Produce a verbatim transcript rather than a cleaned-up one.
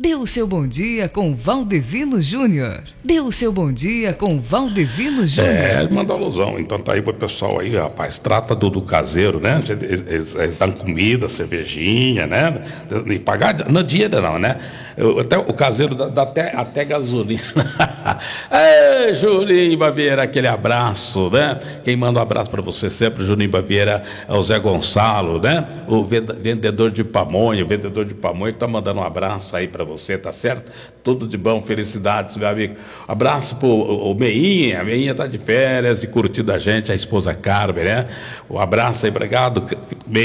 Dê o seu bom dia com Valdevino Júnior. Dê o seu bom dia com Valdevino Júnior. É, manda alusão. Então tá aí pro pessoal aí, rapaz. Trata do, do caseiro, né? Eles, eles, eles dão comida, cervejinha, né? E pagar no dia não, né? Eu, até, o caseiro dá, dá até, até gasolina. Ei, Juninho Baviera, aquele abraço, né? Quem manda um abraço para você sempre, Juninho Baviera, é o Zé Gonçalo, né? O vendedor de pamonha, o vendedor de pamonha que tá mandando um abraço aí para você, tá certo? Tudo de bom, felicidades, meu amigo. Abraço pro o, o Meinha, a Meinha tá de férias e curtindo a gente, a esposa Carmen, né? Um abraço aí, obrigado,